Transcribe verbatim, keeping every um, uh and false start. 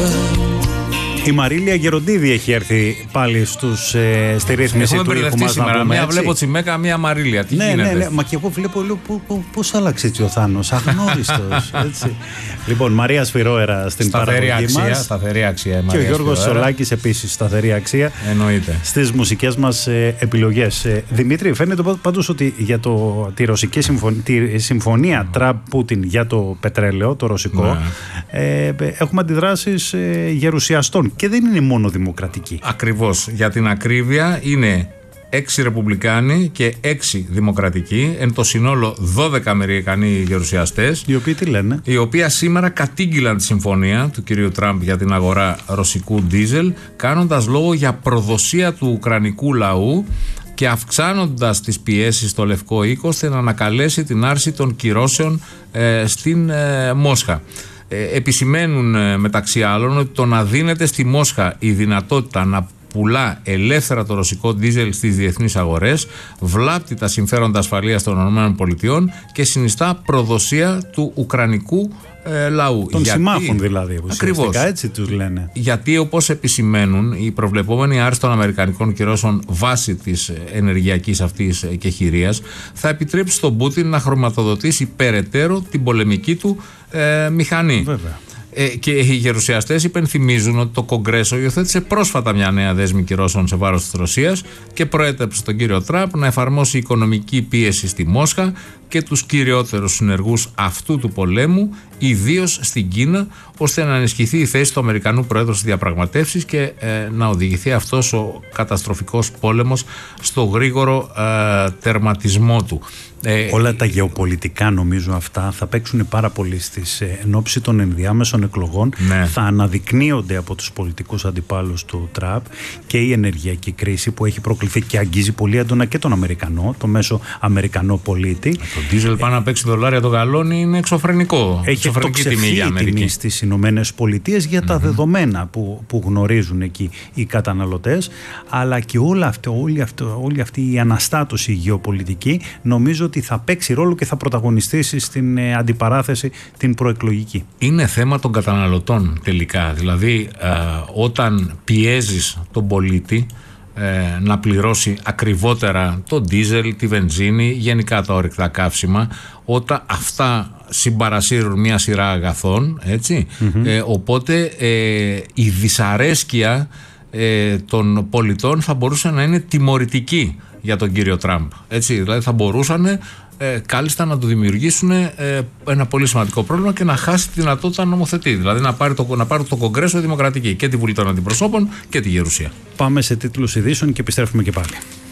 Η Μαρίλια Γεροντίδη έχει έρθει πάλι στους, ε, στη ρύθμιση του ήχου μας. Σήμερα. Μία βλέπω Τσιμέκα, μία Μαρίλια. Τι ναι, γίνεται? Ναι, ναι, μα και εγώ βλέπω, λέω, πώς άλλαξε έτσι ο Θάνος, αγνώριστος. Έτσι. Λοιπόν, Μαρία Σφυρόερα στην σταθερή παραγωγή αξία, μας. Σταθερή αξία. Και ο Γιώργος Σολάκης επίσης σταθερή αξία. Εννοείται. Στις μουσικές μας ε, επιλογές. Ε, Δημήτρη, φαίνεται πάντως ότι για το, τη ρωσική συμφωνία, τη συμφωνία mm. Τραμπ-Πούτιν για το πετρέλαιο, το ρωσικό, mm. ε, έχουμε αντιδράσεις ε, γερουσιαστών. Και δεν είναι μόνο δημοκρατική. Ακριβώς. Για την ακρίβεια είναι έξι ρεπουμπλικάνοι και έξι δημοκρατικοί, εν το συνόλο δώδεκα αμερικανοί γερουσιαστές. Οι οποίοι τι λένε? Οι οποίοι σήμερα κατήγγειλαν τη συμφωνία του κυρίου Τραμπ για την αγορά ρωσικού ντίζελ, κάνοντας λόγο για προδοσία του ουκρανικού λαού και αυξάνοντας τις πιέσεις στο Λευκό Οίκο ώστε να ανακαλέσει την άρση των κυρώσεων ε, στην ε, Μόσχα. Επισημαίνουν μεταξύ άλλων ότι το να δίνεται στη Μόσχα η δυνατότητα να πουλά ελεύθερα το ρωσικό ντίζελ στις διεθνείς αγορές βλάπτει τα συμφέροντα ασφαλείας των ΗΠΑ και συνιστά προδοσία του ουκρανικού ε, λαού. Των Γιατί... συμμάχων δηλαδή. Ακριβώς. Έτσι τους λένε. Γιατί, όπως επισημαίνουν, η προβλεπόμενη άρση των αμερικανικών κυρώσεων βάσει της ενεργειακής αυτής κεχηρίας θα επιτρέψει στον Πούτιν να χρηματοδοτήσει περαιτέρω την πολεμική του ε, μηχανή. Βέβαια. Ε, και οι γερουσιαστές υπενθυμίζουν ότι το Κογκρέσο υιοθέτησε πρόσφατα μια νέα δέσμη κυρώσεων σε βάρος της Ρωσίας και προέτρεψε τον κύριο Τραμπ να εφαρμόσει οικονομική πίεση στη Μόσχα και τους κυριότερους συνεργούς αυτού του πολέμου, ιδίως στην Κίνα, ώστε να ενισχυθεί η θέση του Αμερικανού Προέδρου στις διαπραγματεύσεις και ε, να οδηγηθεί αυτός ο καταστροφικός πόλεμος στο γρήγορο ε, τερματισμό του. Ε, Όλα τα γεωπολιτικά νομίζω αυτά θα παίξουν πάρα πολύ στις ε, εν ώψη των ενδιάμεσων εκλογών. Ναι. Θα αναδεικνύονται από τους πολιτικούς αντιπάλους του Τραμπ και η ενεργειακή κρίση που έχει προκληθεί και αγγίζει πολύ έντονα και τον Αμερικανό, το μέσο Αμερικανό πολίτη. Το ντίζελ πάνω από έξι δολάρια το γαλόνι είναι εξωφρενικό. Έχει εκτοξευθεί η τιμή στις Ηνωμένες Πολιτείες για τα mm-hmm. δεδομένα που, που γνωρίζουν εκεί οι καταναλωτές, αλλά και όλα αυτό, όλη, αυτό, όλη αυτή η αναστάτωση γεωπολιτική νομίζω ότι θα παίξει ρόλο και θα πρωταγωνιστήσει στην ε, αντιπαράθεση την προεκλογική. Είναι θέμα των καταναλωτών τελικά. Δηλαδή ε, όταν πιέζεις τον πολίτη ε, να πληρώσει ακριβότερα το ντίζελ, τη βενζίνη, γενικά τα ορυκτά καύσιμα, όταν αυτά συμπαρασύρουν μια σειρά αγαθών, έτσι, mm-hmm. ε, οπότε ε, η δυσαρέσκεια ε, των πολιτών θα μπορούσε να είναι τιμωρητική για τον κύριο Τραμπ. Έτσι, δηλαδή θα μπορούσαν ε, κάλλιστα να του δημιουργήσουν ε, ένα πολύ σημαντικό πρόβλημα και να χάσει τη δυνατότητα να νομοθετεί. Δηλαδή να πάρει το, να πάρει το Κογκρέσο Δημοκρατική και τη Βουλή των Αντιπροσώπων και τη Γερουσία. Πάμε σε τίτλους ειδήσεων και επιστρέφουμε και πάλι.